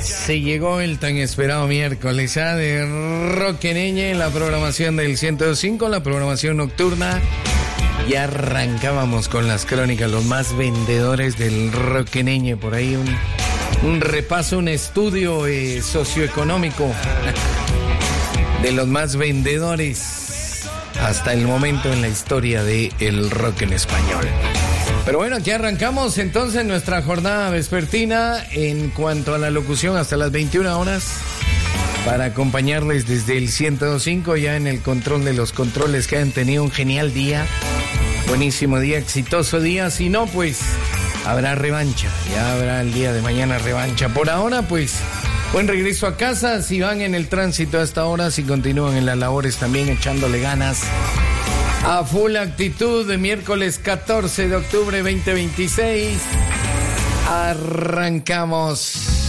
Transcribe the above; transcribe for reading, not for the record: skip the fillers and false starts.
Se llegó el tan esperado miércoles de Roqueneñe, la programación del 105, la programación nocturna. Y arrancábamos con las crónicas, los más vendedores del Roqueneñe. Por ahí un repaso, un estudio socioeconómico de los más vendedores hasta el momento en la historia del rock en español. Pero bueno, aquí arrancamos entonces nuestra jornada vespertina en cuanto a la locución hasta las 21 horas para acompañarles desde el 105 ya en el control de los controles. Que hayan tenido un genial día, buenísimo día, exitoso día. Si no, pues habrá revancha, ya habrá el día de mañana revancha. Por ahora, pues buen regreso a casa. Si van en el tránsito a esta hora, si continúan en las labores también echándole ganas, a full actitud, de miércoles 14 de octubre 2026. Arrancamos.